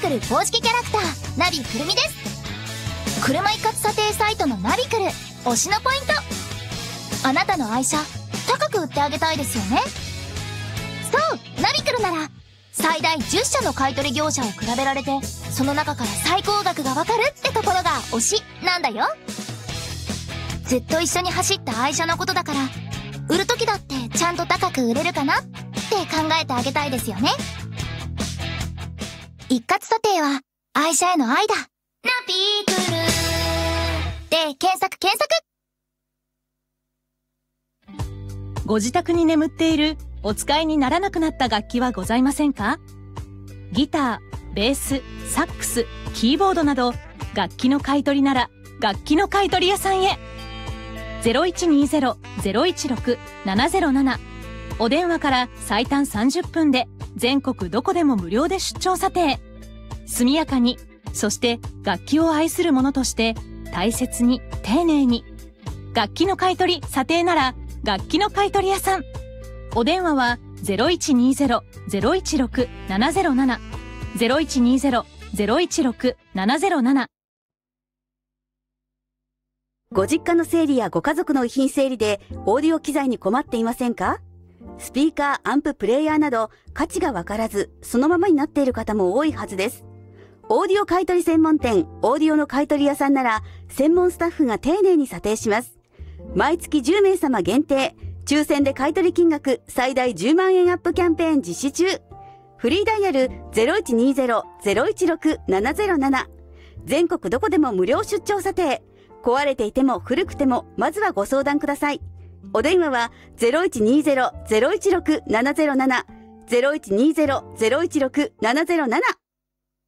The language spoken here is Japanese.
クル公式キャラクターナビくるみです。車一括査定サイトのナビクル推しのポイント、あなたの愛車高く売ってあげたいですよね。そう、ナビクルなら最大10社の買取業者を比べられて、その中から最高額がわかるってところが推しなんだよ。ずっと一緒に走った愛車のことだから、売る時だってちゃんと高く売れるかなって考えてあげたいですよね。一括査定は愛車への愛だ。ナビクルで検索。 ご自宅に眠っているお使いにならなくなった楽器はございませんか？ギター、ベース、サックス、キーボードなど楽器の買い取りなら楽器の買い取り屋さんへ。0120-016-707 お電話から最短30分で全国どこでも無料で出張査定。速やかに、そして楽器を愛する者として大切に丁寧に。楽器の買い取り査定なら楽器の買い取り屋さん。お電話は 0120-016-707 0120-016-707。 ご実家の整理やご家族の遺品整理でオーディオ機材に困っていませんか？スピーカー、アンプ、プレイヤーなど価値がわからずそのままになっている方も多いはずです。オーディオ買取専門店オーディオの買取屋さんなら専門スタッフが丁寧に査定します。毎月10名様限定、抽選で買取金額最大10万円アップキャンペーン実施中。フリーダイヤル 0120-016-707 全国どこでも無料出張査定。壊れていても古くてもまずはご相談ください。お電話は 0120-016-707 0120-016-707